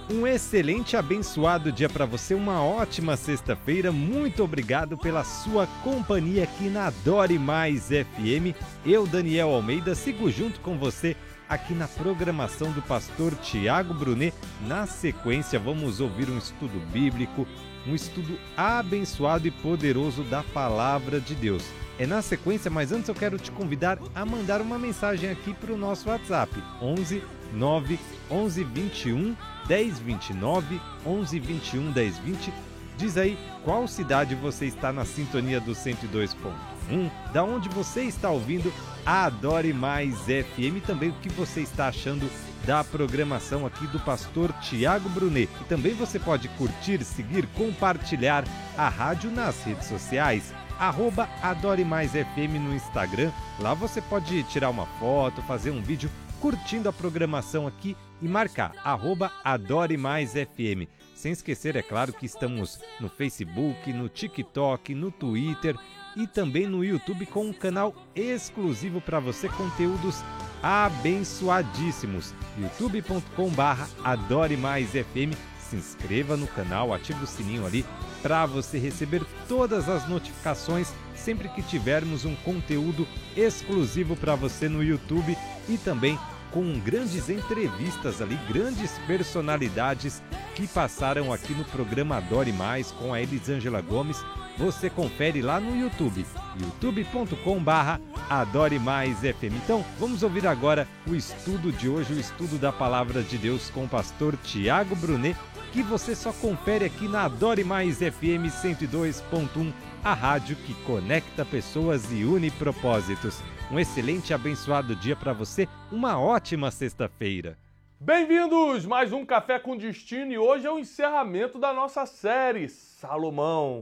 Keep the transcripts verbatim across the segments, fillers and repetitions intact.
Um excelente e abençoado dia para você, uma ótima sexta-feira. Muito obrigado pela sua companhia aqui na Adore Mais F M. Eu, Daniel Almeida, sigo junto com você aqui na programação do pastor Tiago Brunet. Na sequência, vamos ouvir um estudo bíblico, um estudo abençoado e poderoso da Palavra de Deus. É na sequência, mas antes eu quero te convidar a mandar uma mensagem aqui para o nosso WhatsApp, onze nove onze vinte e um dez vinte e nove, onze vinte e um dez vinte. Diz aí qual cidade você está na sintonia do cento e dois ponto um, da onde você está ouvindo a Adore Mais F M, e também o que você está achando da programação aqui do pastor Tiago Brunet. E também você pode curtir, seguir, compartilhar a rádio nas redes sociais. Arroba Adore Mais F M no Instagram. Lá você pode tirar uma foto, fazer um vídeo curtindo a programação aqui e marcar arroba Adore Mais F M. Sem esquecer, é claro, que estamos no Facebook, no TikTok, no Twitter e também no YouTube com um canal exclusivo para você, conteúdos abençoadíssimos. youtube ponto com barra Adore Mais F M. Se inscreva no canal, ative o sininho ali para você receber todas as notificações sempre que tivermos um conteúdo exclusivo para você no YouTube, e também com grandes entrevistas ali, grandes personalidades que passaram aqui no programa Adore Mais com a Elisângela Gomes. Você confere lá no YouTube, youtube ponto com barra Adore Mais F M. Então, vamos ouvir agora o estudo de hoje, o estudo da Palavra de Deus com o pastor Tiago Brunet, que você só confere aqui na Adore Mais F M cento e dois ponto um, a rádio que conecta pessoas e une propósitos. Um excelente e abençoado dia para você, uma ótima sexta-feira. Bem-vindos! Mais um Café com Destino, e hoje é o encerramento da nossa série Salomão.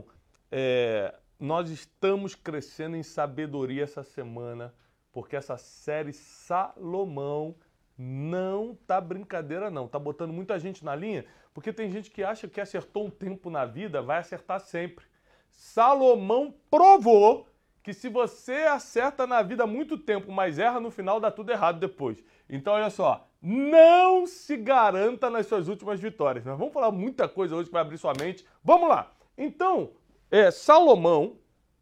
É, nós estamos crescendo em sabedoria essa semana, porque essa série Salomão não tá brincadeira não, tá botando muita gente na linha, porque tem gente que acha que acertou um tempo na vida, vai acertar sempre. Salomão provou que se você acerta na vida há muito tempo, mas erra no final, dá tudo errado depois. Então olha só, não se garanta nas suas últimas vitórias. Nós vamos falar muita coisa hoje que vai abrir sua mente. Vamos lá! Então, é, Salomão,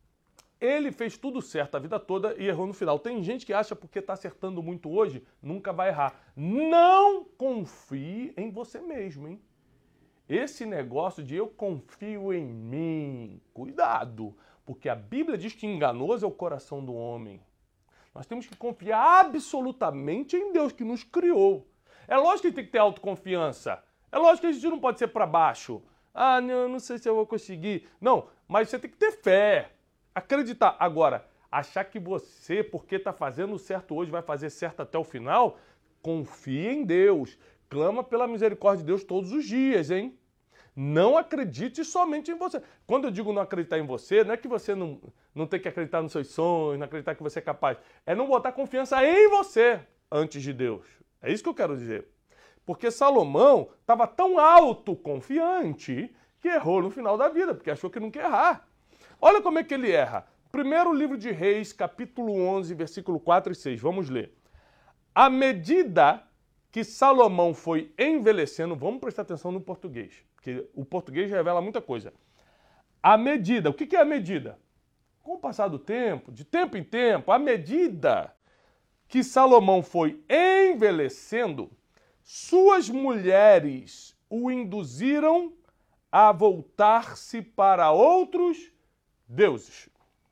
ele fez tudo certo a vida toda e errou no final. Tem gente que acha porque está acertando muito hoje, nunca vai errar. Não confie em você mesmo, hein? Esse negócio de eu confio em mim, cuidado, porque a Bíblia diz que enganoso é o coração do homem. Nós temos que confiar absolutamente em Deus que nos criou. É lógico que tem que ter autoconfiança. É lógico que a gente não pode ser para baixo. Ah, não, não sei se eu vou conseguir. Não, mas você tem que ter fé. Acreditar. Agora, achar que você, porque está fazendo certo hoje, vai fazer certo até o final, confie em Deus. Clama pela misericórdia de Deus todos os dias, hein? Não acredite somente em você. Quando eu digo não acreditar em você, não é que você não, não tem que acreditar nos seus sonhos, não acreditar que você é capaz. É não botar confiança em você antes de Deus. É isso que eu quero dizer. Porque Salomão estava tão autoconfiante que errou no final da vida, porque achou que não quer errar. Olha como é que ele erra. Primeiro livro de Reis, capítulo onze, versículo quatro e seis. Vamos ler. À medida que Salomão foi envelhecendo, vamos prestar atenção no português, porque o português revela muita coisa. À medida, o que é a medida? Com o passar do tempo, de tempo em tempo, à medida que Salomão foi envelhecendo, suas mulheres o induziram a voltar-se para outros deuses.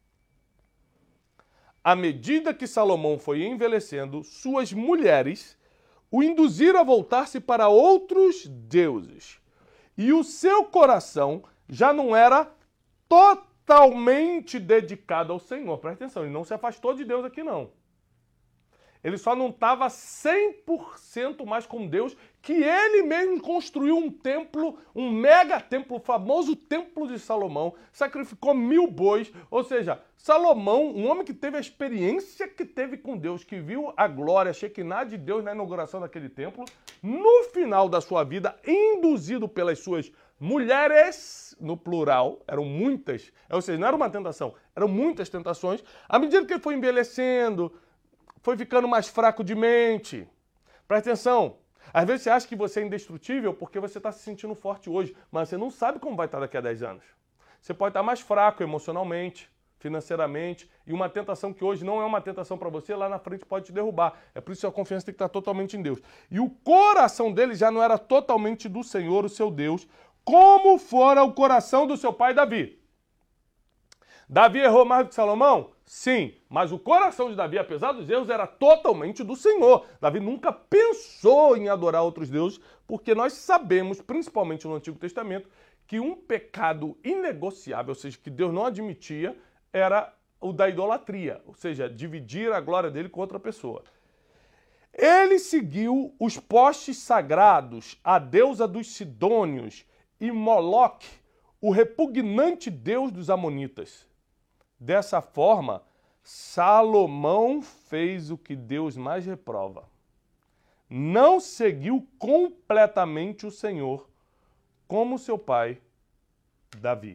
À medida que Salomão foi envelhecendo, suas mulheres o induziram a voltar-se para outros deuses. E o seu coração já não era totalmente dedicado ao Senhor. Presta atenção, ele não se afastou de Deus aqui não. Ele só não estava cem por cento mais com Deus, que ele mesmo construiu um templo, um mega templo, o famoso Templo de Salomão, sacrificou mil bois. Ou seja, Salomão, um homem que teve a experiência que teve com Deus, que viu a glória, a Shekinah de Deus na inauguração daquele templo, no final da sua vida, induzido pelas suas mulheres, no plural, eram muitas, ou seja, não era uma tentação, eram muitas tentações, à medida que ele foi envelhecendo, foi ficando mais fraco de mente. Presta atenção. Às vezes você acha que você é indestrutível porque você está se sentindo forte hoje, mas você não sabe como vai estar daqui a dez anos. Você pode estar mais fraco emocionalmente, financeiramente, e uma tentação que hoje não é uma tentação para você, lá na frente pode te derrubar. É por isso que a confiança tem que estar totalmente em Deus. E o coração dele já não era totalmente do Senhor, o seu Deus, como fora o coração do seu pai Davi. Davi errou mais do que Salomão? Sim, mas o coração de Davi, apesar dos erros, era totalmente do Senhor. Davi nunca pensou em adorar outros deuses, porque nós sabemos, principalmente no Antigo Testamento, que um pecado inegociável, ou seja, que Deus não admitia, era o da idolatria, ou seja, dividir a glória dele com outra pessoa. Ele seguiu os postes sagrados, a deusa dos Sidônios e Moloque, o repugnante deus dos Amonitas. Dessa forma, Salomão fez o que Deus mais reprova. Não seguiu completamente o Senhor, como seu pai, Davi.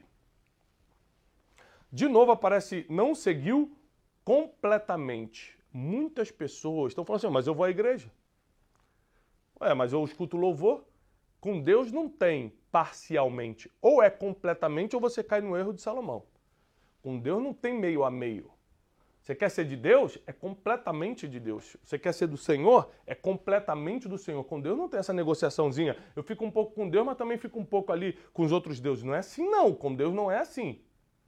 De novo aparece, não seguiu completamente. Muitas pessoas estão falando assim, mas eu vou à igreja. Ué, mas eu escuto louvor. Com Deus não tem parcialmente. Ou é completamente ou você cai no erro de Salomão. Com Deus não tem meio a meio. Você quer ser de Deus? É completamente de Deus. Você quer ser do Senhor? É completamente do Senhor. Com Deus não tem essa negociaçãozinha. Eu fico um pouco com Deus, mas também fico um pouco ali com os outros deuses. Não é assim, não. Com Deus não é assim.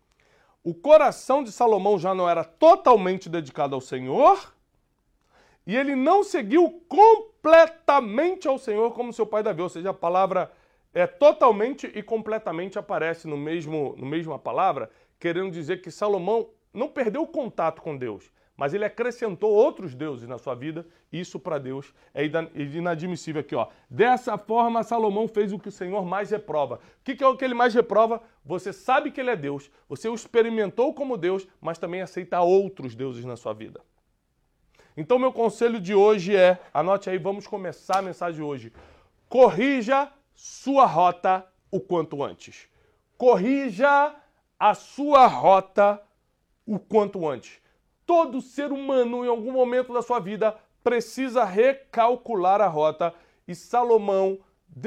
O coração de Salomão já não era totalmente dedicado ao Senhor e ele não seguiu completamente ao Senhor como seu pai Davi. Ou seja, a palavra é totalmente e completamente aparece no mesmo, no mesma palavra, querendo dizer que Salomão não perdeu o contato com Deus, mas ele acrescentou outros deuses na sua vida, e isso para Deus é inadmissível aqui, ó. Dessa forma, Salomão fez o que o Senhor mais reprova. O que é o que ele mais reprova? Você sabe que ele é Deus, você o experimentou como Deus, mas também aceita outros deuses na sua vida. Então, meu conselho de hoje é, anote aí, vamos começar a mensagem de hoje. Corrija sua rota o quanto antes. Corrija a sua rota o quanto antes. Todo ser humano, em algum momento da sua vida, precisa recalcular a rota. E Salomão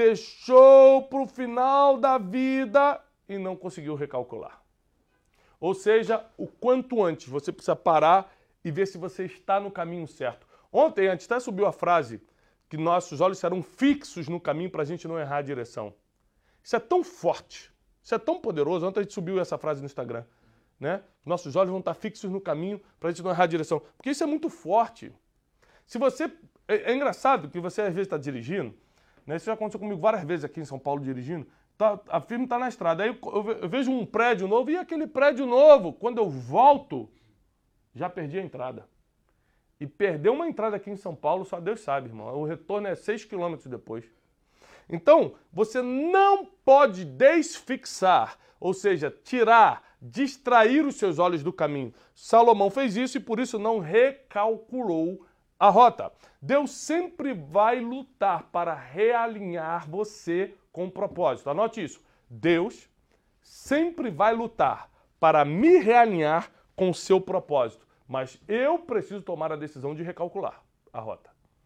deixou para o final da vida e não conseguiu recalcular. Ou seja, o quanto antes. Você precisa parar e ver se você está no caminho certo. Ontem, a gente até subiu a frase que nossos olhos serão fixos no caminho para a gente não errar a direção. Isso é tão forte, isso é tão poderoso. Ontem a gente subiu essa frase no Instagram. Né? Nossos olhos vão estar fixos no caminho para a gente não errar a direção. Porque isso é muito forte. Se você... É, é engraçado que você às vezes está dirigindo, né? Isso já aconteceu comigo várias vezes aqui em São Paulo dirigindo. Tá, a firma está na estrada. Aí eu, eu vejo um prédio novo e aquele prédio novo, quando eu volto, já perdi a entrada. E perder uma entrada aqui em São Paulo, só Deus sabe, irmão. O retorno é seis quilômetros depois. Então, você não pode desfixar, ou seja, tirar, distrair os seus olhos do caminho. Salomão fez isso e por isso não recalculou a rota. Deus sempre vai lutar para realinhar você com o propósito. Anote isso. Deus sempre vai lutar para me realinhar com o seu propósito. Mas eu preciso tomar a decisão de recalcular a rota.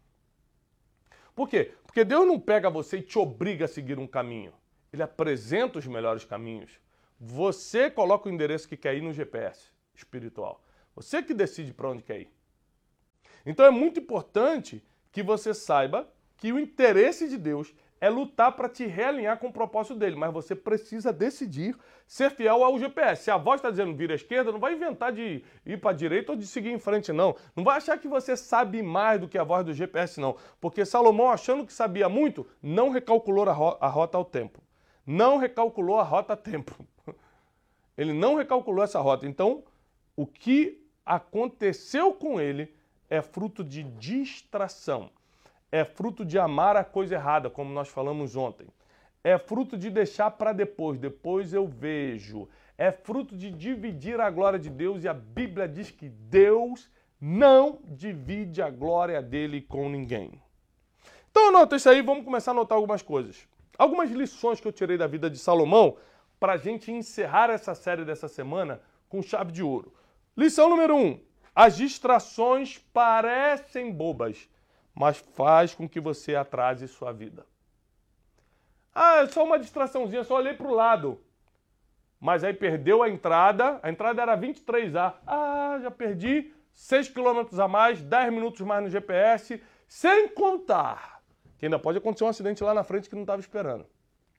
Por quê? Porque Deus não pega você e te obriga a seguir um caminho. Ele apresenta os melhores caminhos. Você coloca o endereço que quer ir no G P S espiritual. Você que decide para onde quer ir. Então é muito importante que você saiba que o interesse de Deus é lutar para te realinhar com o propósito dele, mas você precisa decidir ser fiel ao G P S. Se a voz está dizendo vira à esquerda, não vai inventar de ir para a direita ou de seguir em frente, não. Não vai achar que você sabe mais do que a voz do G P S, não. Porque Salomão, achando que sabia muito, não recalculou a, ro a rota ao tempo. Não recalculou a rota a tempo. Ele não recalculou essa rota. Então, o que aconteceu com ele é fruto de distração. É fruto de amar a coisa errada, como nós falamos ontem. É fruto de deixar para depois, depois eu vejo. É fruto de dividir a glória de Deus e a Bíblia diz que Deus não divide a glória dele com ninguém. Então anota isso aí, vamos começar a anotar algumas coisas. Algumas lições que eu tirei da vida de Salomão para a gente encerrar essa série dessa semana com chave de ouro. Lição número um. As distrações parecem bobas, mas faz com que você atrase sua vida. Ah, é só uma distraçãozinha, só olhei para o lado. Mas aí perdeu a entrada, a entrada era vinte e três A. Ah, já perdi seis quilômetros a mais, dez minutos mais no G P S, sem contar que ainda pode acontecer um acidente lá na frente que não estava esperando.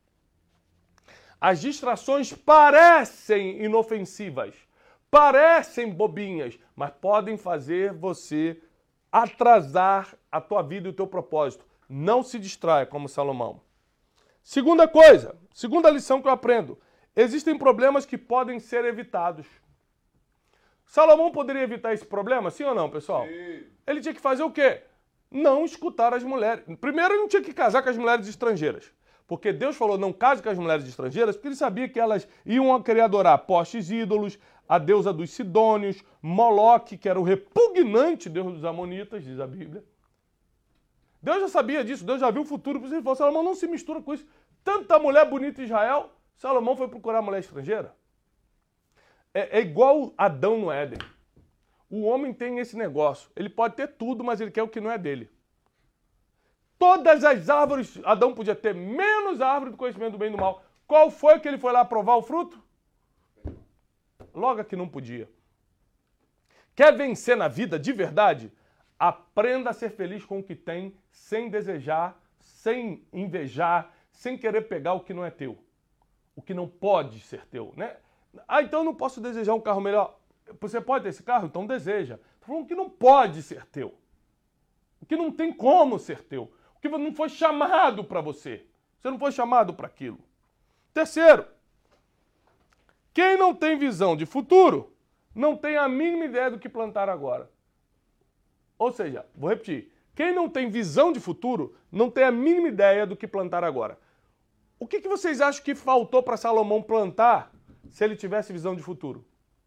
As distrações parecem inofensivas, parecem bobinhas, mas podem fazer você atrasar a tua vida e o teu propósito. Não se distraia como Salomão. Segunda coisa, segunda lição que eu aprendo. Existem problemas que podem ser evitados. Salomão poderia evitar esse problema, sim ou não, pessoal? Sim. Ele tinha que fazer o quê? Não escutar as mulheres. Primeiro, ele não tinha que casar com as mulheres estrangeiras. Porque Deus falou, não case com as mulheres estrangeiras, porque ele sabia que elas iam querer adorar postes ídolos, a deusa dos Sidônios, Moloque, que era o repugnante deus dos Amonitas, diz a Bíblia. Deus já sabia disso, Deus já viu o futuro, por isso ele falou, Salomão, não se mistura com isso. Tanta mulher bonita em Israel, Salomão foi procurar mulher estrangeira. É, é igual Adão no Éden. O homem tem esse negócio. Ele pode ter tudo, mas ele quer o que não é dele. Todas as árvores, Adão podia ter, menos a árvore do conhecimento do bem e do mal. Qual foi que ele foi lá provar o fruto? Logo que não podia. Quer vencer na vida de verdade? Aprenda a ser feliz com o que tem, sem desejar, sem invejar, sem querer pegar o que não é teu. O que não pode ser teu, né? Ah, então eu não posso desejar um carro melhor. Você pode ter esse carro? Então deseja. Estou falando que não pode ser teu. O que não tem como ser teu. O que não foi chamado para você. Você não foi chamado para aquilo. Terceiro, quem não tem visão de futuro, não tem a mínima ideia do que plantar agora. Ou seja, vou repetir. Quem não tem visão de futuro, não tem a mínima ideia do que plantar agora. O que, que vocês acham que faltou para Salomão plantar se ele tivesse visão de futuro?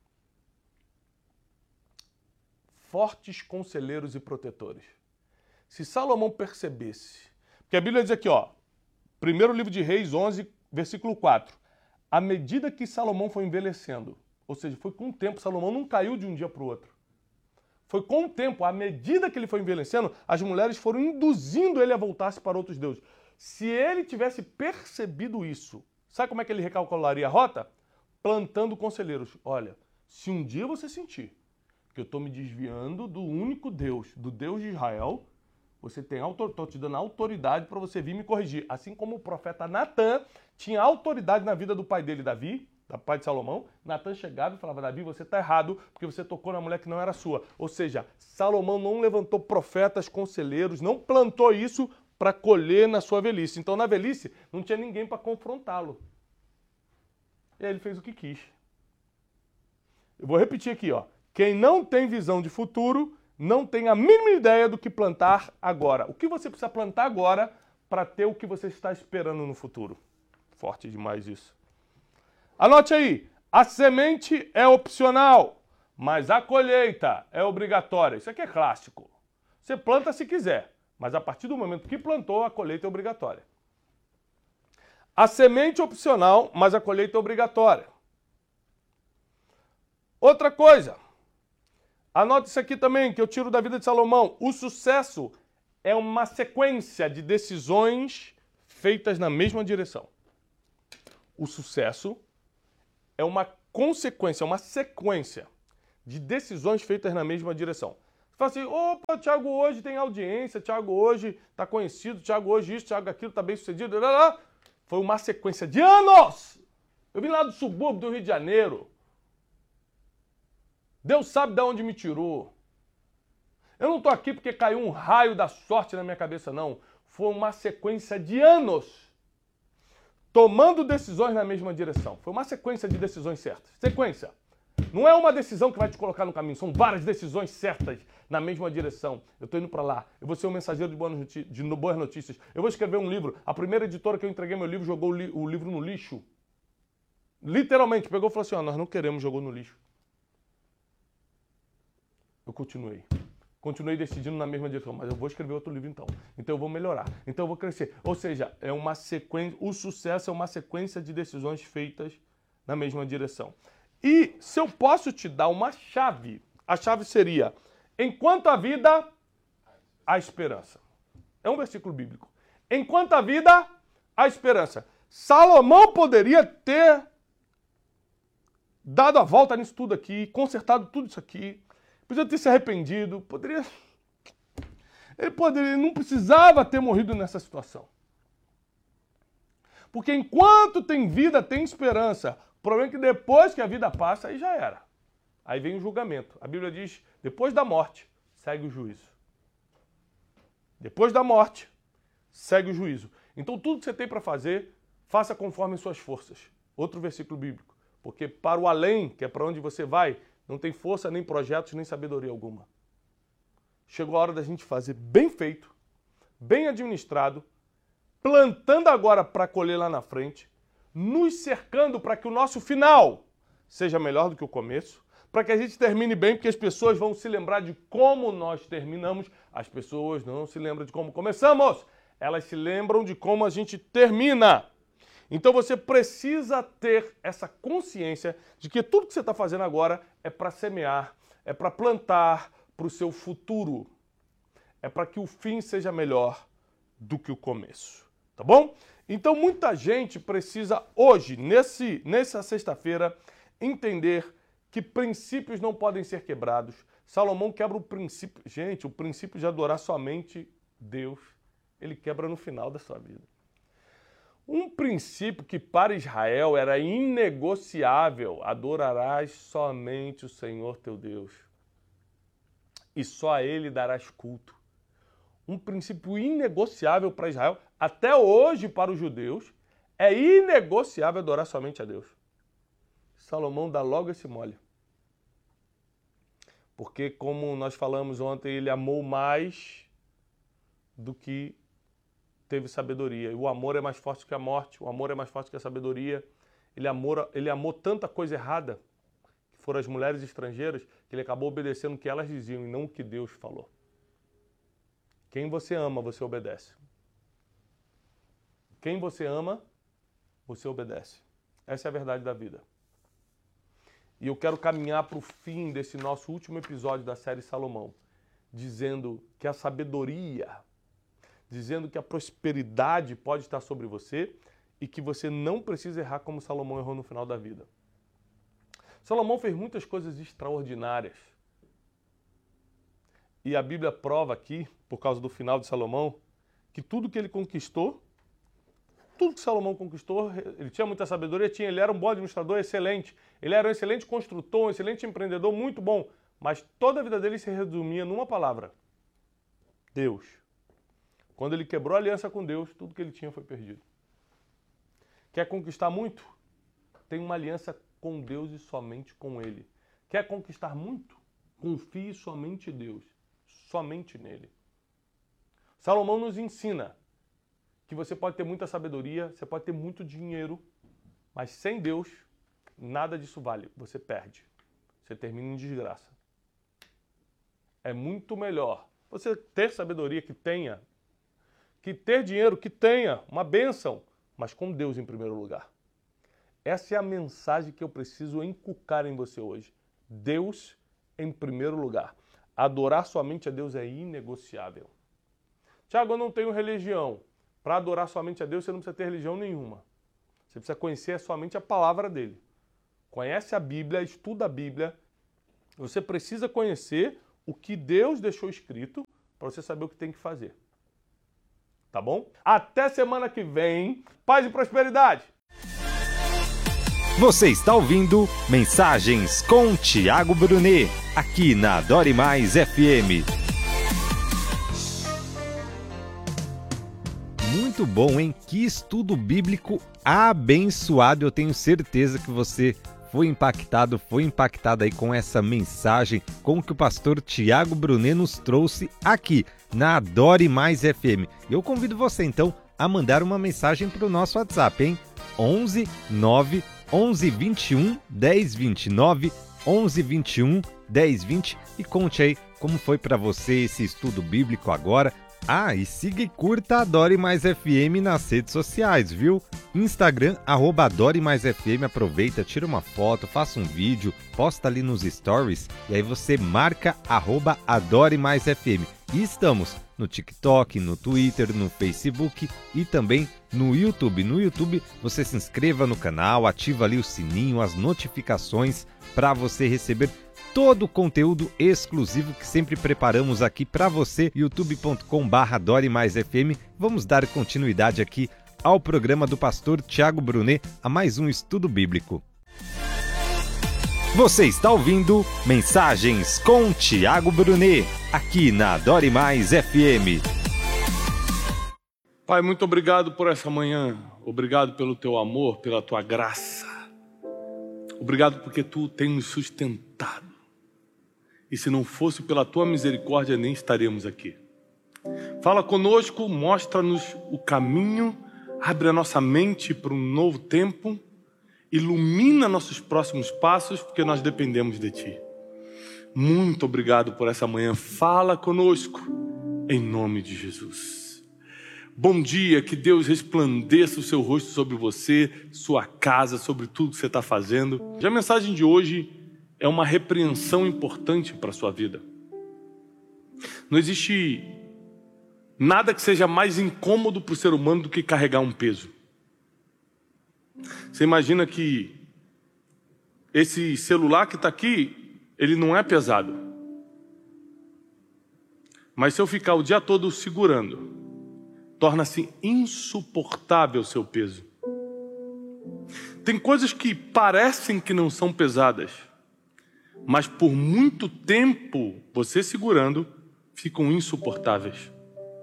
Fortes conselheiros e protetores. Se Salomão percebesse, porque a Bíblia diz aqui, ó, primeiro livro de Reis onze, versículo quatro, à medida que Salomão foi envelhecendo, ou seja, foi com o tempo, Salomão não caiu de um dia para o outro. Foi com o tempo, à medida que ele foi envelhecendo, as mulheres foram induzindo ele a voltar-se para outros deuses. Se ele tivesse percebido isso, sabe como é que ele recalcularia a rota? Plantando conselheiros. Olha, se um dia você sentir que eu estou me desviando do único Deus, do Deus de Israel, você tem autor... estou te dando autoridade para você vir me corrigir. Assim como o profeta Natã tinha autoridade na vida do pai dele, Davi, do pai de Salomão, Natã chegava e falava, Davi, você está errado porque você tocou na mulher que não era sua. Ou seja, Salomão não levantou profetas, conselheiros, não plantou isso para colher na sua velhice. Então, na velhice, não tinha ninguém para confrontá-lo. E aí ele fez o que quis. Eu vou repetir aqui, ó. Quem não tem visão de futuro, não tem a mínima ideia do que plantar agora. O que você precisa plantar agora para ter o que você está esperando no futuro? Forte demais isso. Anote aí. A semente é opcional, mas a colheita é obrigatória. Isso aqui é clássico. Você planta se quiser. Mas a partir do momento que plantou, a colheita é obrigatória. A semente é opcional, mas a colheita é obrigatória. Outra coisa, anote isso aqui também, que eu tiro da vida de Salomão. O sucesso é uma sequência de decisões feitas na mesma direção. O sucesso é uma consequência, uma sequência de decisões feitas na mesma direção. Fala assim, opa, o Thiago hoje tem audiência, Thiago hoje está conhecido, Thiago hoje isso, Thiago aquilo, está bem sucedido. Foi uma sequência de anos. Eu vim lá do subúrbio do Rio de Janeiro. Deus sabe de onde me tirou. Eu não estou aqui porque caiu um raio da sorte na minha cabeça, não. Foi uma sequência de anos tomando decisões na mesma direção. Foi uma sequência de decisões certas. Sequência. Não é uma decisão que vai te colocar no caminho, são várias decisões certas na mesma direção. Eu estou indo para lá, eu vou ser um mensageiro de boas, noti- de boas notícias, eu vou escrever um livro. A primeira editora que eu entreguei meu livro jogou o, li- o livro no lixo. Literalmente, pegou e falou assim, ó, nós não queremos, jogou no lixo. Eu continuei. Continuei decidindo na mesma direção, mas eu vou escrever outro livro então. Então eu vou melhorar, então eu vou crescer. Ou seja, é uma sequência, o sucesso é uma sequência de decisões feitas na mesma direção. E se eu posso te dar uma chave, a chave seria, enquanto a vida há esperança. É um versículo bíblico. Enquanto há vida, há esperança. Salomão poderia ter dado a volta nisso tudo aqui, consertado tudo isso aqui, podia ter se arrependido, poderia... Ele poderia, ele não precisava ter morrido nessa situação. Porque enquanto tem vida, tem esperança. O problema é que depois que a vida passa, aí já era. Aí vem o julgamento. A Bíblia diz, depois da morte, segue o juízo. Depois da morte, segue o juízo. Então tudo que você tem para fazer, faça conforme suas forças. Outro versículo bíblico. Porque para o além, que é para onde você vai, não tem força, nem projetos, nem sabedoria alguma. Chegou a hora da gente fazer bem feito, bem administrado, plantando agora para colher lá na frente, nos cercando para que o nosso final seja melhor do que o começo, para que a gente termine bem, porque as pessoas vão se lembrar de como nós terminamos, as pessoas não se lembram de como começamos, elas se lembram de como a gente termina. Então você precisa ter essa consciência de que tudo que você está fazendo agora é para semear, é para plantar para o seu futuro. É para que o fim seja melhor do que o começo. Tá bom? Então muita gente precisa hoje, nesse, nessa sexta-feira, entender que princípios não podem ser quebrados. Salomão quebra o princípio. Gente, o princípio de adorar somente Deus, ele quebra no final da sua vida. Um princípio que para Israel era inegociável, adorarás somente o Senhor teu Deus. E só a ele darás culto. Um princípio inegociável para Israel, até hoje para os judeus, é inegociável adorar somente a Deus. Salomão dá logo esse mole. Porque, como nós falamos ontem, ele amou mais do que teve sabedoria. E o amor é mais forte que a morte, o amor é mais forte que a sabedoria. Ele amou, ele amou tanta coisa errada, que foram as mulheres estrangeiras, que ele acabou obedecendo o que elas diziam e não o que Deus falou. Quem você ama, você obedece. Quem você ama, você obedece. Essa é a verdade da vida. E eu quero caminhar para o fim desse nosso último episódio da série Salomão, dizendo que a sabedoria, dizendo que a prosperidade pode estar sobre você e que você não precisa errar como Salomão errou no final da vida. Salomão fez muitas coisas extraordinárias. E a Bíblia prova aqui, por causa do final de Salomão, que tudo que ele conquistou, tudo que Salomão conquistou, ele tinha muita sabedoria, tinha, ele era um bom administrador, excelente. Ele era um excelente construtor, um excelente empreendedor, muito bom. Mas toda a vida dele se resumia numa palavra: Deus. Quando ele quebrou a aliança com Deus, tudo que ele tinha foi perdido. Quer conquistar muito? Tem uma aliança com Deus e somente com Ele. Quer conquistar muito? Confie somente em Deus, somente nele. Salomão nos ensina que você pode ter muita sabedoria, você pode ter muito dinheiro, mas sem Deus, nada disso vale. Você perde. Você termina em desgraça. É muito melhor você ter sabedoria, que tenha, que ter dinheiro, que tenha, uma bênção, mas com Deus em primeiro lugar. Essa é a mensagem que eu preciso inculcar em você hoje. Deus em primeiro lugar. Adorar somente a Deus é inegociável. Tiago, eu não tenho religião. Para adorar somente a Deus, você não precisa ter religião nenhuma. Você precisa conhecer somente a palavra dele. Conhece a Bíblia, estuda a Bíblia. Você precisa conhecer o que Deus deixou escrito para você saber o que tem que fazer. Tá bom? Até semana que vem. Paz e prosperidade! Você está ouvindo Mensagens com Tiago Brunet, aqui na Adore Mais F M. Muito bom, hein? Que estudo bíblico abençoado. Eu tenho certeza que você foi impactado, foi impactada aí com essa mensagem, com o que o pastor Tiago Brunet nos trouxe aqui na Adore Mais F M. Eu convido você, então, a mandar uma mensagem para o nosso WhatsApp, hein? onze nove onze vinte e um dez vinte e nove, onze vinte e um dez vinte, e conte aí como foi para você esse estudo bíblico agora. Ah, e siga e curta Adore Mais F M nas redes sociais, viu? Instagram, arroba Adore Mais F M, aproveita, tira uma foto, faça um vídeo, posta ali nos stories e aí você marca arroba Adore Mais F M. E estamos no TikTok, no Twitter, no Facebook e também no YouTube. No YouTube você se inscreva no canal, ativa ali o sininho, as notificações para você receber todo o conteúdo exclusivo que sempre preparamos aqui para você, youtube ponto com barra Adore Mais F M. Vamos dar continuidade aqui ao programa do pastor Tiago Brunet, a mais um estudo bíblico. Você está ouvindo Mensagens com Tiago Brunet, aqui na Adore Mais F M. Pai, muito obrigado por essa manhã. Obrigado pelo teu amor, pela tua graça. Obrigado porque tu tem nos sustentado. E se não fosse pela tua misericórdia, nem estaríamos aqui. Fala conosco, mostra-nos o caminho, abre a nossa mente para um novo tempo, ilumina nossos próximos passos, porque nós dependemos de ti. Muito obrigado por essa manhã. Fala conosco, em nome de Jesus. Bom dia, que Deus resplandeça o seu rosto sobre você, sua casa, sobre tudo que você está fazendo. Já a mensagem de hoje é uma repreensão importante para a sua vida. Não existe nada que seja mais incômodo para o ser humano do que carregar um peso. Você imagina que esse celular que está aqui, ele não é pesado. Mas se eu ficar o dia todo segurando, torna-se insuportável o seu peso. Tem coisas que parecem que não são pesadas, mas por muito tempo você segurando, ficam insuportáveis.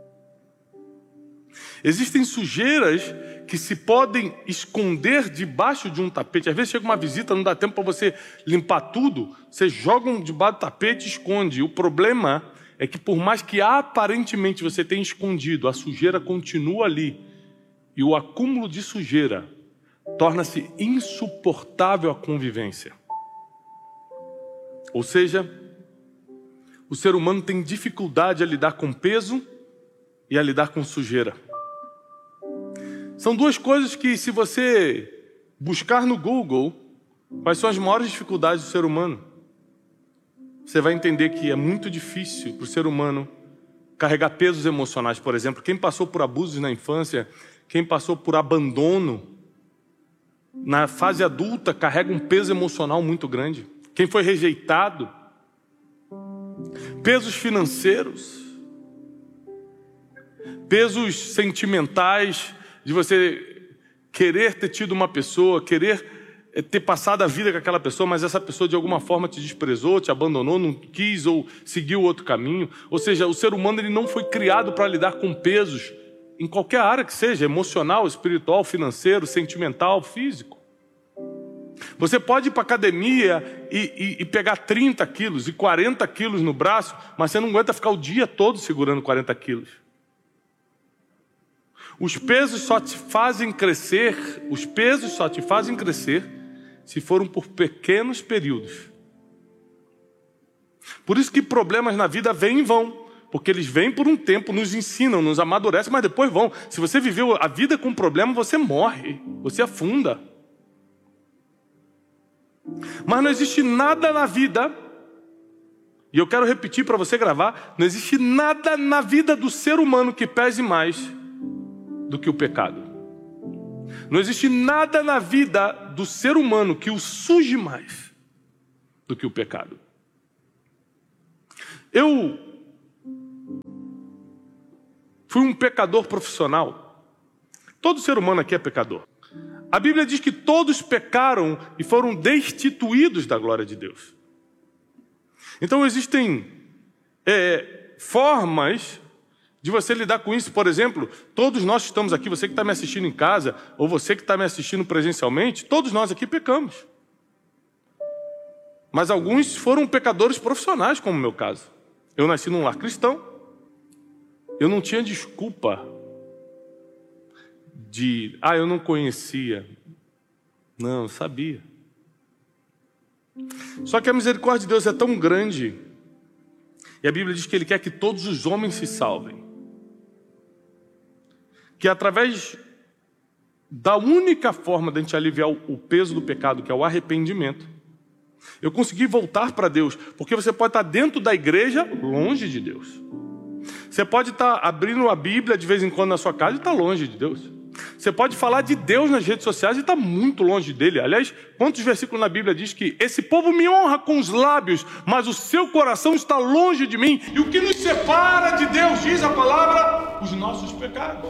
Existem sujeiras que se podem esconder debaixo de um tapete. Às vezes chega uma visita, não dá tempo para você limpar tudo, você joga um debaixo do tapete e esconde. O problema é que por mais que aparentemente você tenha escondido, a sujeira continua ali. E o acúmulo de sujeira torna-se insuportável a convivência. Ou seja, o ser humano tem dificuldade a lidar com peso e a lidar com sujeira. São duas coisas que, se você buscar no Google quais são as maiores dificuldades do ser humano, você vai entender que é muito difícil para o ser humano carregar pesos emocionais. Por exemplo, quem passou por abusos na infância, quem passou por abandono, na fase adulta carrega um peso emocional muito grande. Quem foi rejeitado, pesos financeiros, pesos sentimentais, de você querer ter tido uma pessoa, querer ter passado a vida com aquela pessoa, mas essa pessoa de alguma forma te desprezou, te abandonou, não quis ou seguiu outro caminho. Ou seja, o ser humano ele não foi criado para lidar com pesos em qualquer área que seja, emocional, espiritual, financeiro, sentimental, físico. Você pode ir para a academia e, e, e pegar trinta quilos e quarenta quilos no braço, mas você não aguenta ficar o dia todo segurando quarenta quilos. Os pesos só te fazem crescer, os pesos só te fazem crescer se foram por pequenos períodos. Por isso que problemas na vida vêm e vão, porque eles vêm por um tempo, nos ensinam, nos amadurecem, mas depois vão. Se você viveu a vida com problema, você morre, você afunda. Mas não existe nada na vida, e eu quero repetir para você gravar, não existe nada na vida do ser humano que pese mais do que o pecado. Não existe nada na vida do ser humano que o suje mais do que o pecado. Eu fui um pecador profissional. Todo ser humano aqui é pecador. A Bíblia diz que todos pecaram e foram destituídos da glória de Deus. Então existem é, formas de você lidar com isso. Por exemplo, todos nós que estamos aqui, você que está me assistindo em casa, ou você que está me assistindo presencialmente, todos nós aqui pecamos. Mas alguns foram pecadores profissionais, como o meu caso. Eu nasci num lar cristão. Eu não tinha desculpa de, ah, eu não conhecia. Não, eu sabia. Só que a misericórdia de Deus é tão grande, e a Bíblia diz que Ele quer que todos os homens se salvem, que através da única forma de a gente aliviar o peso do pecado, que é o arrependimento, eu consegui voltar para Deus, porque você pode estar dentro da igreja, longe de Deus. Você pode estar abrindo a Bíblia de vez em quando na sua casa e estar longe de Deus. Você pode falar de Deus nas redes sociais e estar muito longe dele. Aliás, quantos versículos na Bíblia diz que esse povo me honra com os lábios, mas o seu coração está longe de mim. E o que nos separa de Deus, diz a palavra, os nossos pecados.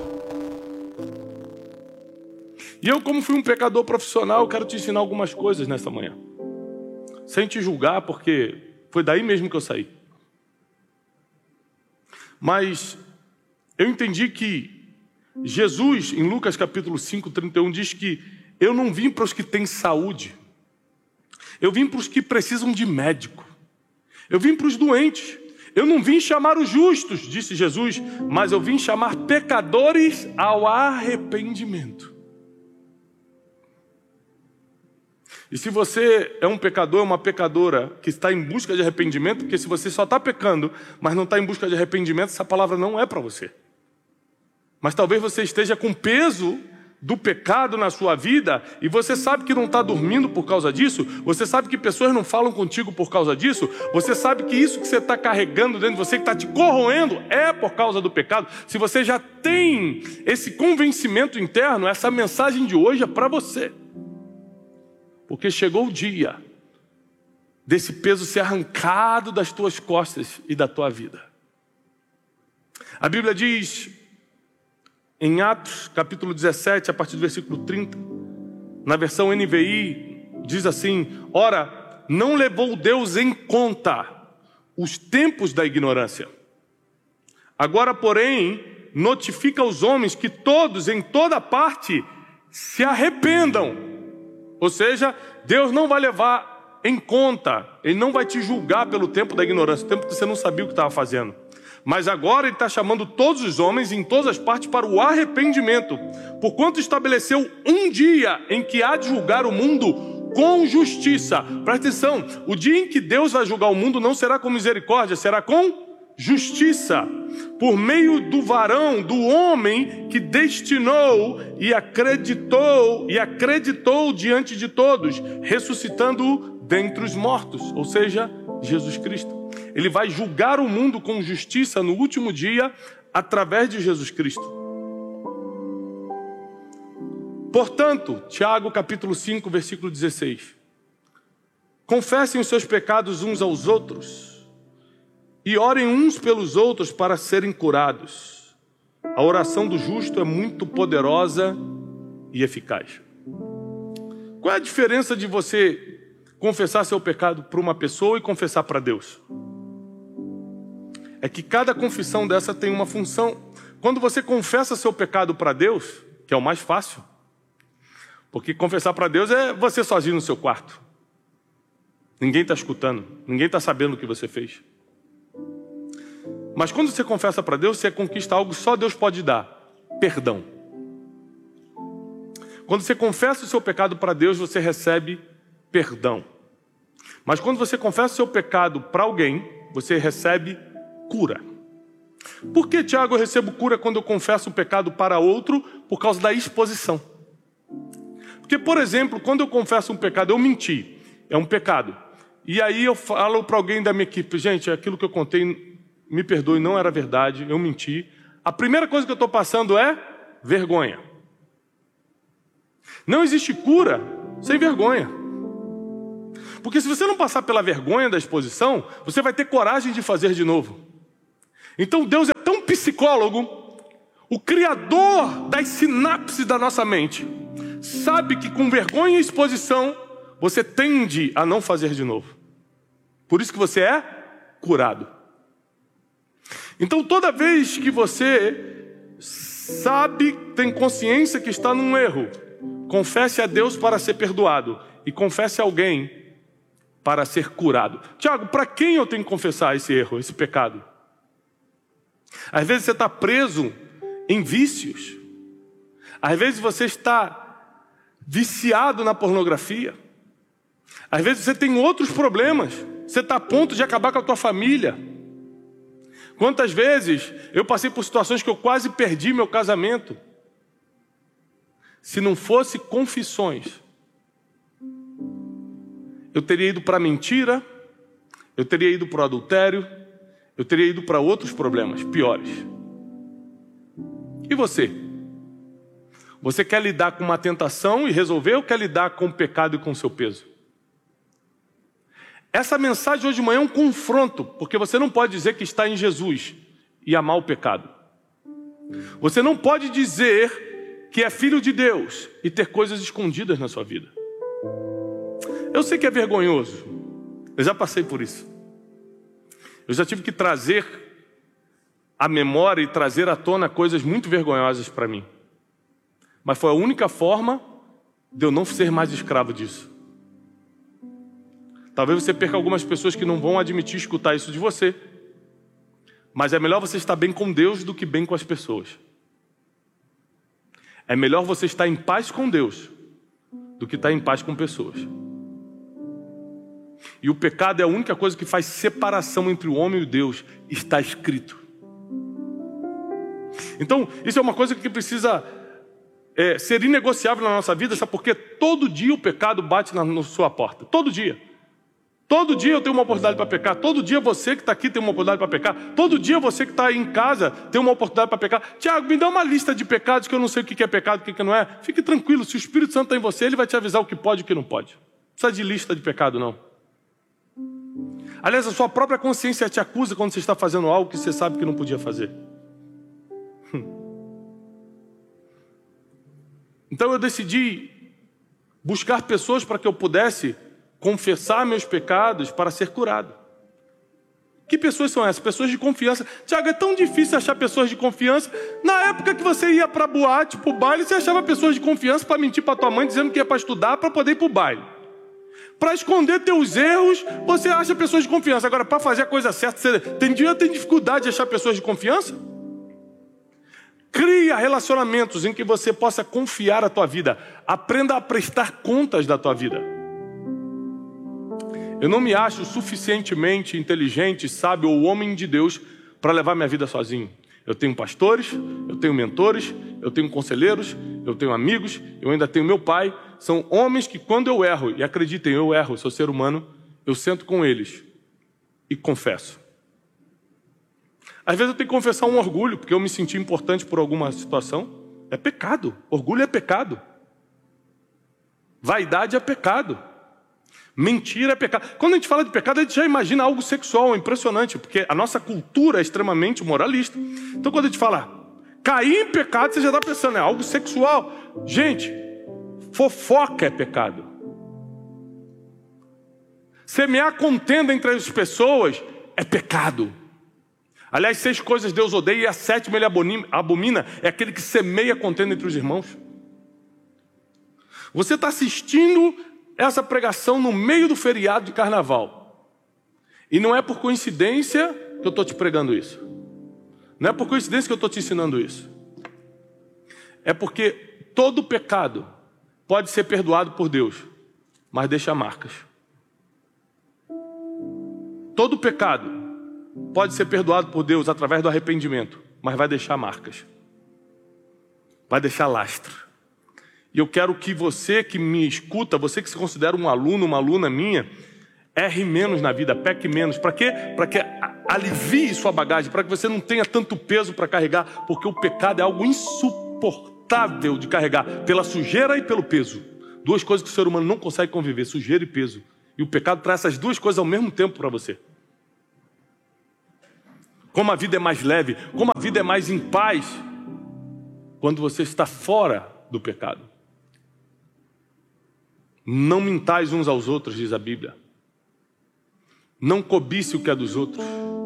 E eu, como fui um pecador profissional, quero te ensinar algumas coisas nessa manhã. Sem te julgar, porque foi daí mesmo que eu saí. Mas eu entendi que Jesus, em Lucas capítulo cinco, trinta e um, diz que eu não vim para os que têm saúde. Eu vim para os que precisam de médico. Eu vim para os doentes. Eu não vim chamar os justos, disse Jesus, mas eu vim chamar pecadores ao arrependimento. E se você é um pecador, uma pecadora que está em busca de arrependimento, porque se você só está pecando, mas não está em busca de arrependimento, essa palavra não é para você. Mas talvez você esteja com peso do pecado na sua vida e você sabe que não está dormindo por causa disso, você sabe que pessoas não falam contigo por causa disso, você sabe que isso que você está carregando dentro de você, que está te corroendo, é por causa do pecado. Se você já tem esse convencimento interno, essa mensagem de hoje é para você. Porque chegou o dia desse peso ser arrancado das tuas costas e da tua vida. A Bíblia diz, em Atos, capítulo dezessete, a partir do versículo trinta, na versão N V I, diz assim: ora, não levou Deus em conta os tempos da ignorância. Agora, porém, notifica aos homens que todos, em toda parte, se arrependam. Ou seja, Deus não vai levar em conta, Ele não vai te julgar pelo tempo da ignorância, o tempo que você não sabia o que estava fazendo. Mas agora Ele está chamando todos os homens em todas as partes para o arrependimento, porquanto estabeleceu um dia em que há de julgar o mundo com justiça. Presta atenção, o dia em que Deus vai julgar o mundo não será com misericórdia, será com justiça, por meio do varão, do homem que destinou e acreditou, e acreditou diante de todos, ressuscitando-o dentre os mortos, ou seja, Jesus Cristo. Ele vai julgar o mundo com justiça no último dia, através de Jesus Cristo. Portanto, Tiago capítulo cinco, versículo dezesseis. Confessem os seus pecados uns aos outros, e orem uns pelos outros para serem curados. A oração do justo é muito poderosa e eficaz. Qual é a diferença de você confessar seu pecado para uma pessoa e confessar para Deus? É que cada confissão dessa tem uma função. Quando você confessa seu pecado para Deus, que é o mais fácil, porque confessar para Deus é você sozinho no seu quarto. Ninguém está escutando, ninguém está sabendo o que você fez. Mas quando você confessa para Deus, você conquista algo que só Deus pode dar: perdão. Quando você confessa o seu pecado para Deus, você recebe perdão. Mas quando você confessa o seu pecado para alguém, você recebe cura. Por que, Tiago, eu recebo cura quando eu confesso o pecado para outro? Por causa da exposição. Porque, por exemplo, quando eu confesso um pecado, eu menti, é um pecado. E aí eu falo para alguém da minha equipe: gente, aquilo que eu contei, me perdoe, não era verdade, eu menti. A primeira coisa que eu estou passando é vergonha. Não existe cura sem vergonha. Porque se você não passar pela vergonha da exposição, você vai ter coragem de fazer de novo. Então Deus é tão psicólogo, o criador das sinapses da nossa mente, sabe que com vergonha e exposição, você tende a não fazer de novo. Por isso que você é curado. Então toda vez que você sabe, tem consciência que está num erro, confesse a Deus para ser perdoado e confesse a alguém para ser curado. Tiago, para quem eu tenho que confessar esse erro, esse pecado? Às vezes você está preso em vícios. Às vezes você está viciado na pornografia. Às vezes você tem outros problemas. Você está a ponto de acabar com a tua família. Quantas vezes eu passei por situações que eu quase perdi meu casamento. se não fosse confissões, eu teria ido para a mentira, eu teria ido para o adultério, eu teria ido para outros problemas piores. E você? Você quer lidar com uma tentação e resolver, ou quer lidar com o pecado e com o seu peso? Essa mensagem hoje de manhã é um confronto, porque você não pode dizer que está em Jesus e amar o pecado. Você não pode dizer que é filho de Deus e ter coisas escondidas na sua vida. Eu sei que é vergonhoso, eu já passei por isso. Eu já tive que trazer à memória e trazer à tona coisas muito vergonhosas para mim. Mas foi a única forma de eu não ser mais escravo disso. Talvez você perca algumas pessoas que não vão admitir escutar isso de você. Mas é melhor você estar bem com Deus do que bem com as pessoas. É melhor você estar em paz com Deus do que estar em paz com pessoas. E o pecado é a única coisa que faz separação entre o homem e Deus. Está escrito. Então, isso é uma coisa que precisa é, ser inegociável na nossa vida, sabe por quê? Todo dia o pecado bate na, na sua porta. Todo dia. Todo dia eu tenho uma oportunidade para pecar. Todo dia você que está aqui tem uma oportunidade para pecar. Todo dia você que está em casa tem uma oportunidade para pecar. Tiago, me dá uma lista de pecados que eu não sei o que é pecado, o que não é. Fique tranquilo, se o Espírito Santo está em você, ele vai te avisar o que pode e o que não pode. Não precisa de lista de pecado, não. Aliás, a sua própria consciência te acusa quando você está fazendo algo que você sabe que não podia fazer. Então eu decidi buscar pessoas para que eu pudesse confessar meus pecados para ser curado. Que pessoas são essas? Pessoas de confiança. Tiago, é tão difícil achar pessoas de confiança. Na época que você ia para boate, para o baile, você achava pessoas de confiança para mentir para tua mãe dizendo que ia para estudar para poder ir para o baile. Para esconder teus erros, você acha pessoas de confiança. Agora, para fazer a coisa certa, você tem dia tem dificuldade de achar pessoas de confiança? Cria relacionamentos em que você possa confiar a tua vida. Aprenda a prestar contas da tua vida. Eu não me acho suficientemente inteligente, sábio ou homem de Deus para levar minha vida sozinho. Eu tenho pastores, eu tenho mentores, eu tenho conselheiros, eu tenho amigos, eu ainda tenho meu pai. São homens que quando eu erro, e acreditem, eu erro, eu sou ser humano, eu sento com eles e confesso. Às vezes eu tenho que confessar um orgulho, porque eu me senti importante por alguma situação. É pecado, orgulho é pecado. Vaidade é pecado. Mentira é pecado. Quando a gente fala de pecado, a gente já imagina algo sexual, impressionante, porque a nossa cultura é extremamente moralista. Então quando a gente fala, cair em pecado, você já está pensando, é algo sexual. Gente, fofoca é pecado. Semear contenda entre as pessoas é pecado. Aliás, seis coisas Deus odeia e a sétima ele abomina, é aquele que semeia contenda entre os irmãos. Você está assistindo essa pregação no meio do feriado de carnaval. E não é por coincidência que eu estou te pregando isso. Não é por coincidência que eu estou te ensinando isso. É porque todo pecado pode ser perdoado por Deus, mas deixa marcas. Todo pecado pode ser perdoado por Deus através do arrependimento, mas vai deixar marcas. Vai deixar lastro. E eu quero que você que me escuta, você que se considera um aluno, uma aluna minha, erre menos na vida, peque menos. Para quê? Para que alivie sua bagagem, para que você não tenha tanto peso para carregar, porque o pecado é algo insuportável de carregar, pela sujeira e pelo peso. Duas coisas que o ser humano não consegue conviver, sujeira e peso. E o pecado traz essas duas coisas ao mesmo tempo para você. Como a vida é mais leve, como a vida é mais em paz, quando você está fora do pecado. Não mintais uns aos outros, diz a Bíblia. Não cobice o que é dos outros.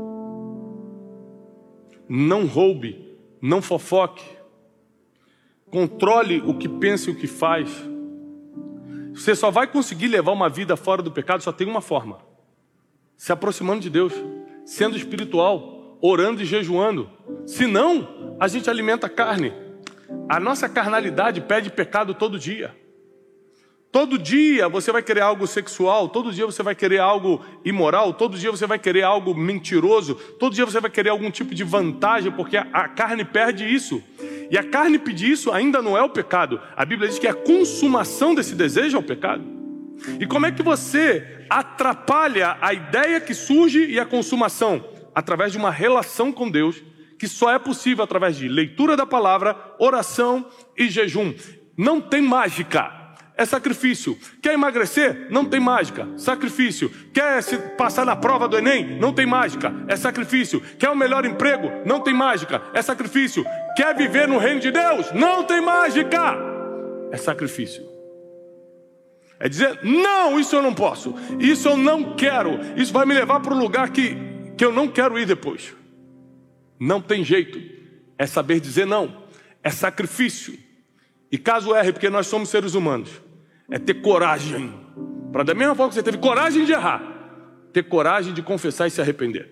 Não roube, não fofoque. Controle o que pensa e o que faz. Você só vai conseguir levar uma vida fora do pecado, só tem uma forma. Se aproximando de Deus, sendo espiritual, orando e jejuando. Senão, a gente alimenta a carne. A nossa carnalidade pede pecado todo dia. Todo dia você vai querer algo sexual, todo dia você vai querer algo imoral, todo dia você vai querer algo mentiroso, todo dia você vai querer algum tipo de vantagem, porque a, a carne perde isso. E a carne pedir isso ainda não é o pecado. A Bíblia diz que a consumação desse desejo é o pecado. E como é que você atrapalha a ideia que surge e a consumação? Através de uma relação com Deus, que só é possível através de leitura da palavra, oração e jejum. Não tem mágica. É sacrifício. Quer emagrecer? Não tem mágica. Sacrifício. Quer se passar na prova do Enem? Não tem mágica. É sacrifício. Quer o melhor emprego? Não tem mágica. É sacrifício. Quer viver no reino de Deus? Não tem mágica. É sacrifício. É dizer, não, isso eu não posso. Isso eu não quero. Isso vai me levar para um lugar que, que eu não quero ir depois. Não tem jeito. É saber dizer não. É sacrifício. E caso erre, porque nós somos seres humanos, é ter coragem. Para da mesma forma que você teve coragem de errar, ter coragem de confessar e se arrepender.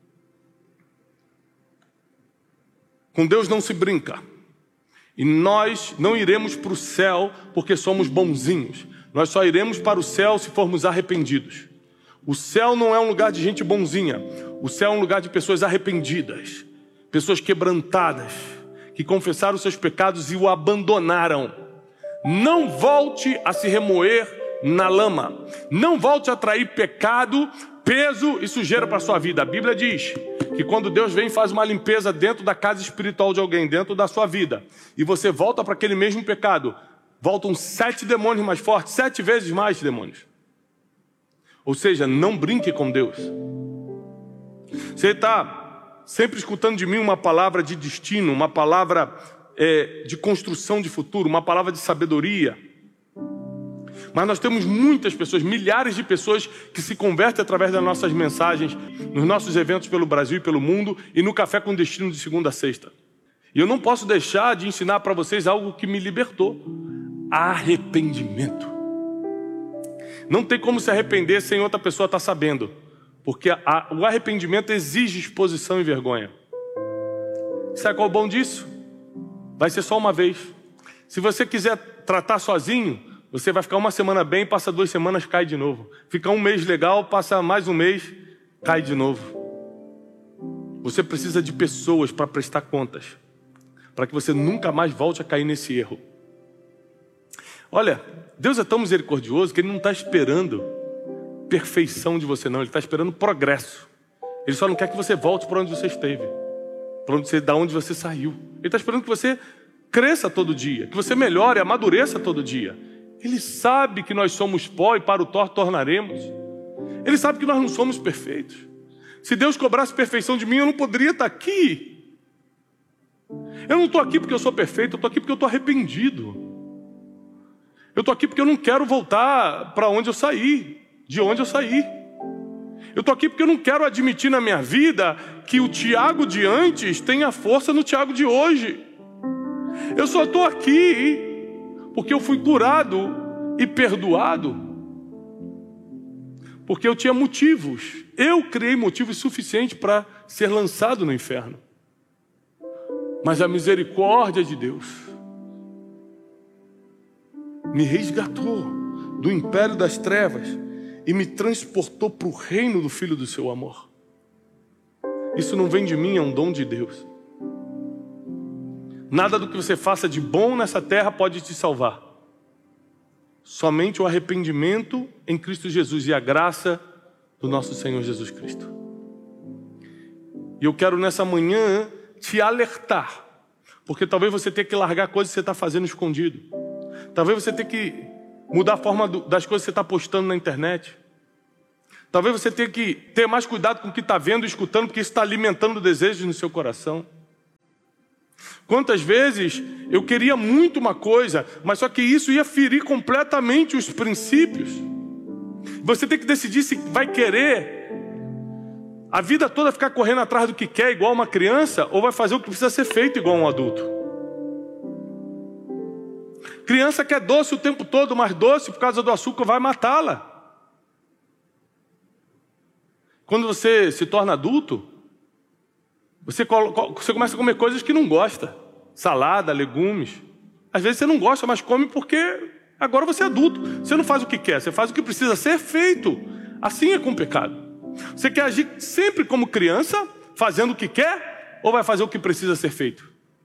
Com Deus não se brinca. E nós não iremos para o céu porque somos bonzinhos. Nós só iremos para o céu se formos arrependidos. O céu não é um lugar de gente bonzinha. O céu é um lugar de pessoas arrependidas, pessoas quebrantadas, que confessaram seus pecados e o abandonaram. Não volte a se remoer na lama. Não volte a atrair pecado, peso e sujeira para a sua vida. A Bíblia diz que quando Deus vem e faz uma limpeza dentro da casa espiritual de alguém, dentro da sua vida, e você volta para aquele mesmo pecado, voltam sete demônios mais fortes, sete vezes mais demônios. Ou seja, não brinque com Deus. Você está sempre escutando de mim uma palavra de destino, uma palavra é, de construção de futuro, uma palavra de sabedoria. Mas nós temos muitas pessoas, milhares de pessoas que se convertem através das nossas mensagens, nos nossos eventos pelo Brasil e pelo mundo, e no Café com Destino de segunda a sexta. E eu não posso deixar de ensinar para vocês algo que me libertou: arrependimento. Não tem como se arrepender sem outra pessoa estar sabendo. Porque a, o arrependimento exige exposição e vergonha. Sabe qual é o bom disso? Vai ser só uma vez. Se você quiser tratar sozinho, você vai ficar uma semana bem, passa duas semanas, cai de novo. Fica um mês legal, passa mais um mês, cai de novo. Você precisa de pessoas para prestar contas, para que você nunca mais volte a cair nesse erro. Olha, Deus é tão misericordioso que Ele não está esperando perfeição de você, não. Ele está esperando progresso. Ele só não quer que você volte para onde você esteve, para onde você, da onde você saiu. Ele está esperando que você cresça todo dia, que você melhore, amadureça todo dia. Ele sabe que nós somos pó e para o pó tornaremos. Ele sabe que nós não somos perfeitos. Se Deus cobrasse perfeição de mim, eu não poderia estar aqui. Eu não estou aqui porque eu sou perfeito, eu estou aqui porque eu estou arrependido. Eu estou aqui porque eu não quero voltar para onde eu saí, de onde eu saí. Eu estou aqui porque eu não quero admitir na minha vida que o Tiago de antes tenha força no Tiago de hoje. Eu só estou aqui porque eu fui curado e perdoado, porque eu tinha motivos. Eu criei motivos suficientes para ser lançado no inferno. Mas a misericórdia de Deus me resgatou do império das trevas e me transportou para o reino do Filho do seu amor. Isso não vem de mim, é um dom de Deus. Nada do que você faça de bom nessa terra pode te salvar. Somente o arrependimento em Cristo Jesus e a graça do nosso Senhor Jesus Cristo. E eu quero nessa manhã te alertar, porque talvez você tenha que largar coisas que você está fazendo escondido. Talvez você tenha que mudar a forma do, das coisas que você está postando na internet. Talvez você tenha que ter mais cuidado com o que está vendo e escutando, porque isso está alimentando desejos no seu coração. Quantas vezes eu queria muito uma coisa, mas só que isso ia ferir completamente os princípios. Você tem que decidir se vai querer a vida toda ficar correndo atrás do que quer igual uma criança, ou vai fazer o que precisa ser feito igual um adulto. Criança quer doce o tempo todo, mas doce por causa do açúcar vai matá-la. Quando você se torna adulto, você, você começa a comer coisas que não gosta. Salada, legumes. Às vezes você não gosta, mas come porque Agora você é adulto, você não faz o que quer, você faz o que precisa ser feito. Assim é com o pecado. Você quer agir sempre como criança, fazendo o que quer, ou vai fazer o que precisa ser feito?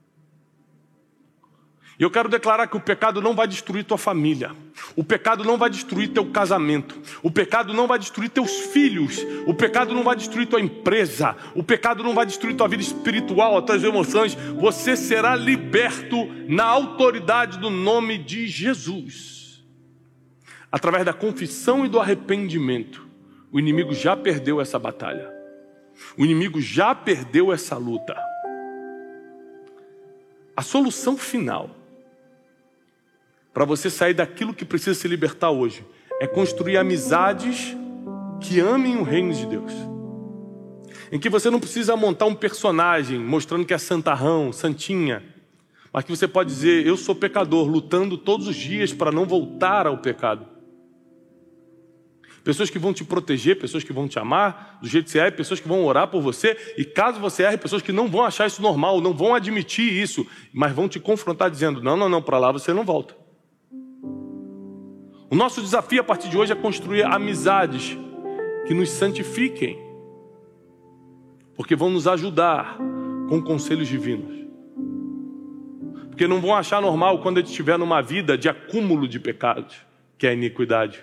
E eu quero declarar que o pecado não vai destruir tua família. O pecado não vai destruir teu casamento. O pecado não vai destruir teus filhos. O pecado não vai destruir tua empresa. O pecado não vai destruir tua vida espiritual, as tuas emoções. Você será liberto na autoridade do nome de Jesus. Através da confissão e do arrependimento, o inimigo já perdeu essa batalha. O inimigo já perdeu essa luta. A solução final para você sair daquilo que precisa se libertar hoje é construir amizades que amem o reino de Deus. Em que você não precisa montar um personagem mostrando que é santarrão, santinha, mas que você pode dizer, eu sou pecador, lutando todos os dias para não voltar ao pecado. Pessoas que vão te proteger, pessoas que vão te amar do jeito que você é, pessoas que vão orar por você, e caso você erre, pessoas que não vão achar isso normal, não vão admitir isso, mas vão te confrontar dizendo, não, não, não, para lá você não volta. O nosso desafio a partir de hoje é construir amizades que nos santifiquem, porque vão nos ajudar com conselhos divinos. Porque não vão achar normal quando a gente estiver numa vida de acúmulo de pecados, que é a iniquidade.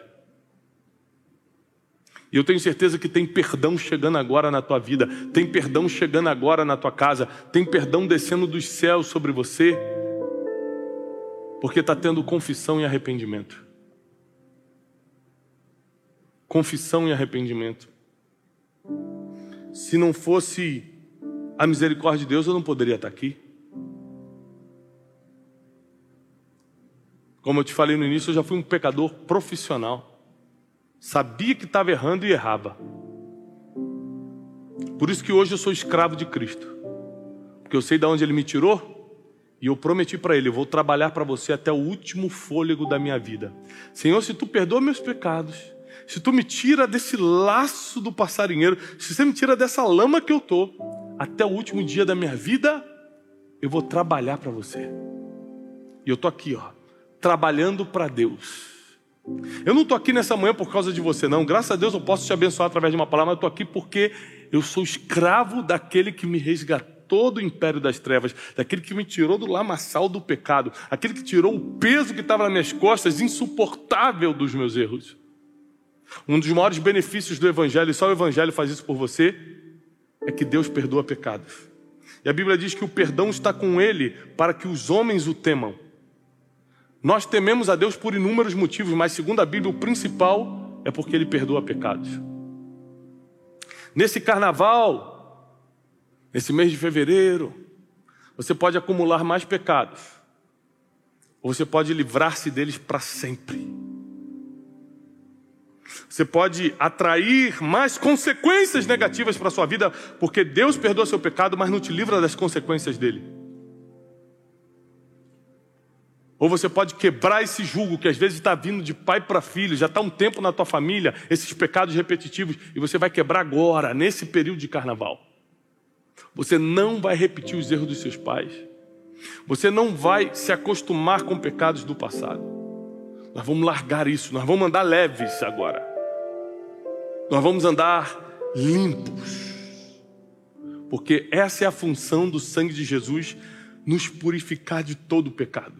E eu tenho certeza que tem perdão chegando agora na tua vida, tem perdão chegando agora na tua casa, tem perdão descendo dos céus sobre você, porque está tendo confissão e arrependimento. Confissão e arrependimento. Se não fosse a misericórdia de Deus, eu não poderia estar aqui. Como eu te falei no início, eu já fui um pecador profissional. Sabia que estava errando e errava. Por isso que hoje eu sou escravo de Cristo. Porque eu sei de onde Ele me tirou. E eu prometi para Ele, eu vou trabalhar para você até o último fôlego da minha vida. Senhor, se Tu perdoa meus pecados, se Tu me tira desse laço do passarinheiro, se você me tira dessa lama que eu estou, até o último dia da minha vida, eu vou trabalhar para você. E eu estou aqui, ó, trabalhando para Deus. Eu não estou aqui nessa manhã por causa de você, não. Graças a Deus eu posso te abençoar através de uma palavra, mas eu estou aqui porque eu sou escravo daquele que me resgatou do império das trevas, daquele que me tirou do lamaçal do pecado, aquele que tirou o peso que estava nas minhas costas, insuportável dos meus erros. Um dos maiores benefícios do Evangelho, e só o Evangelho faz isso por você, é que Deus perdoa pecados. E a Bíblia diz que o perdão está com Ele para que os homens o temam. Nós tememos a Deus por inúmeros motivos, mas segundo a Bíblia, o principal é porque Ele perdoa pecados. Nesse carnaval, nesse mês de fevereiro, você pode acumular mais pecados, ou você pode livrar-se deles para sempre. Você pode atrair mais consequências negativas para a sua vida, porque Deus perdoa seu pecado, mas não te livra das consequências dele. Ou você pode quebrar esse jugo que às vezes está vindo de pai para filho, já está um tempo na tua família, esses pecados repetitivos, e você vai quebrar agora, nesse período de carnaval. Você não vai repetir os erros dos seus pais. Você não vai se acostumar com pecados do passado. Nós vamos largar isso, nós vamos andar leves agora. Nós vamos andar limpos. Porque essa é a função do sangue de Jesus, nos purificar de todo o pecado.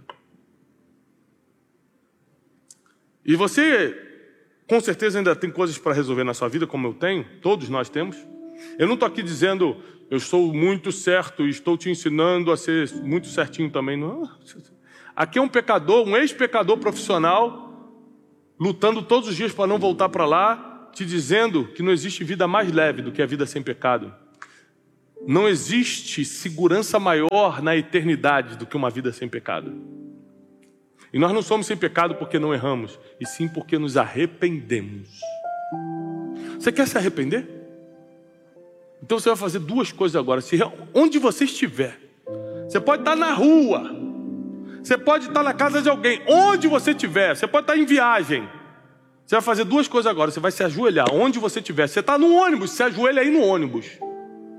E você, com certeza, ainda tem coisas para resolver na sua vida, como eu tenho, todos nós temos. Eu não estou aqui dizendo, eu sou muito certo e estou te ensinando a ser muito certinho também. Não. Aqui é um pecador, um ex-pecador profissional, lutando todos os dias para não voltar para lá, te dizendo que não existe vida mais leve do que a vida sem pecado. Não existe segurança maior na eternidade do que uma vida sem pecado. E nós não somos sem pecado porque não erramos, e sim porque nos arrependemos. Você quer se arrepender? Então você vai fazer duas coisas agora. Se, onde você estiver, você pode estar na rua, você pode estar na casa de alguém, onde você estiver, você pode estar em viagem. Você vai fazer duas coisas agora. Você vai se ajoelhar, onde você estiver. Você está no ônibus, se ajoelha aí no ônibus.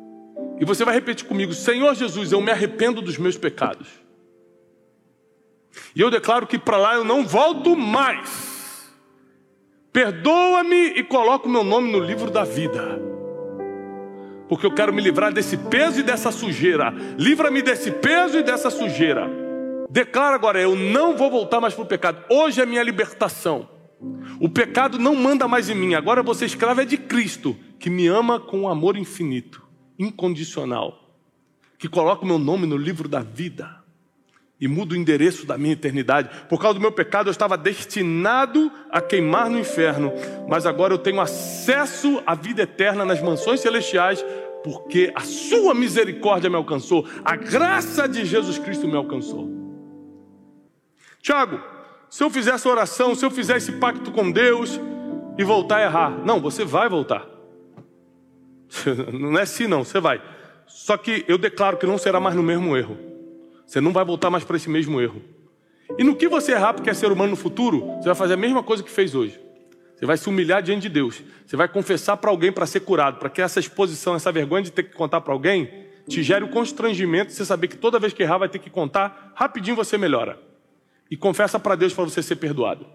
E você vai repetir comigo: Senhor Jesus, eu me arrependo dos meus pecados. E eu declaro que para lá eu não volto mais. Perdoa-me e coloca o meu nome no livro da vida. Porque eu quero me livrar desse peso e dessa sujeira. Livra-me desse peso e dessa sujeira. Declaro agora, eu não vou voltar mais para o pecado. Hoje é minha libertação. O pecado não manda mais em mim. Agora você escravo é de Cristo, que me ama com um amor infinito, incondicional, que coloca o meu nome no livro da vida e muda o endereço da minha eternidade. Por causa do meu pecado eu estava destinado a queimar no inferno, mas agora eu tenho acesso à vida eterna nas mansões celestiais, porque a sua misericórdia me alcançou, a graça de Jesus Cristo me alcançou. Tiago, se eu fizer essa oração, se eu fizer esse pacto com Deus e voltar a errar, não, você vai voltar. Não é assim não, você vai. Só que eu declaro que não será mais no mesmo erro. Você não vai voltar mais para esse mesmo erro. E no que você errar porque é ser humano no futuro, você vai fazer a mesma coisa que fez hoje. Você vai se humilhar diante de Deus. Você vai confessar para alguém para ser curado, para que essa exposição, essa vergonha de ter que contar para alguém, te gere o constrangimento de você saber que toda vez que errar vai ter que contar, rapidinho você melhora. E confessa para Deus para você ser perdoado.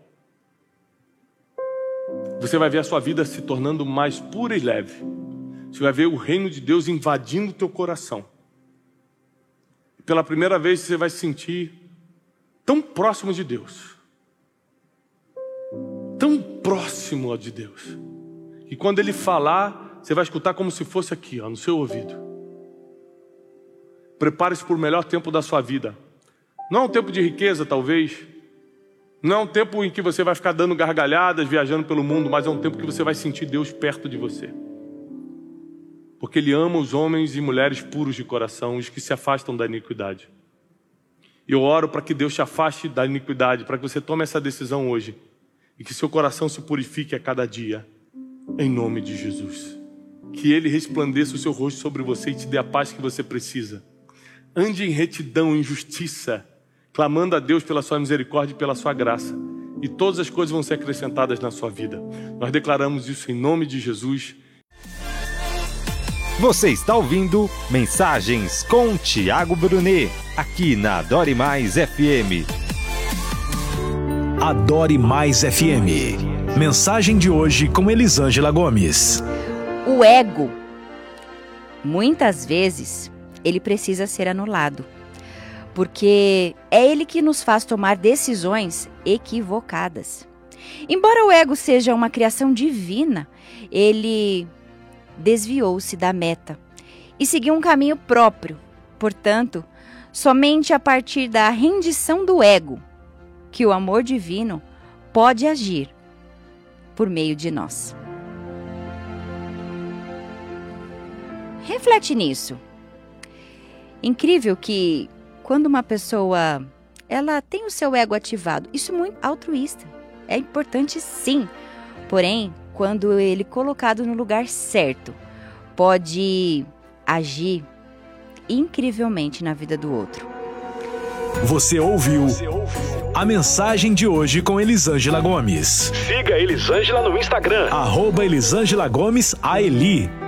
Você vai ver a sua vida se tornando mais pura e leve. Você vai ver o reino de Deus invadindo o teu coração. E pela primeira vez você vai se sentir tão próximo de Deus. Tão próximo de Deus. E quando Ele falar, você vai escutar como se fosse aqui, ó, no seu ouvido. Prepare-se para o melhor tempo da sua vida. Não é um tempo de riqueza, talvez. Não é um tempo em que você vai ficar dando gargalhadas, viajando pelo mundo, mas é um tempo que você vai sentir Deus perto de você. Porque Ele ama os homens e mulheres puros de coração, os que se afastam da iniquidade. E eu oro para que Deus te afaste da iniquidade, para que você tome essa decisão hoje. E que seu coração se purifique a cada dia. Em nome de Jesus. Que Ele resplandeça o seu rosto sobre você e te dê a paz que você precisa. Ande em retidão, em justiça, clamando a Deus pela sua misericórdia e pela sua graça. E todas as coisas vão ser acrescentadas na sua vida. Nós declaramos isso em nome de Jesus. Você está ouvindo Mensagens com Tiago Brunet, aqui na Adore Mais F M. Adore Mais F M. Mensagem de hoje com Elisângela Gomes. O ego, muitas vezes, ele precisa ser anulado. Porque é ele que nos faz tomar decisões equivocadas. Embora o ego seja uma criação divina, ele desviou-se da meta e seguiu um caminho próprio. Portanto, somente a partir da rendição do ego que o amor divino pode agir por meio de nós. Reflete nisso. Incrível que quando uma pessoa ela tem o seu ego ativado, isso é muito altruísta, é importante sim, porém, quando ele colocado no lugar certo, pode agir incrivelmente na vida do outro. Você ouviu a mensagem de hoje com Elisângela Gomes. Siga Elisângela no Instagram. arroba Elisângela Gomes A Eli.